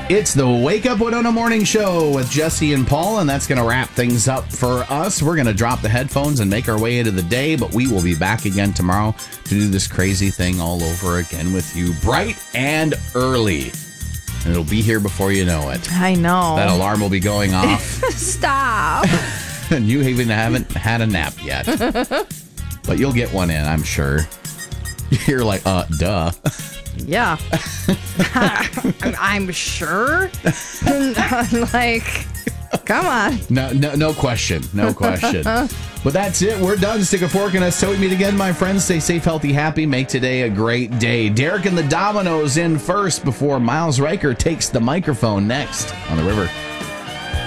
It's the Wake Up Winona Morning Show with Jesse and Paul, and that's going to wrap things up for us. We're going to drop the headphones and make our way into the day, but we will be back again tomorrow to do this crazy thing all over again with you, bright and early. And it'll be here before you know it. I know. That alarm will be going off. Stop. And you even haven't had a nap yet. But you'll get one in, I'm sure. You're like, duh. Yeah. I'm sure. Like, come on. No question. No question. But that's it. We're done. Stick a fork in us till we meet again, my friends. Stay safe, healthy, happy. Make today a great day. Derek and the Dominoes in first before Miles Riker takes the microphone next on The River.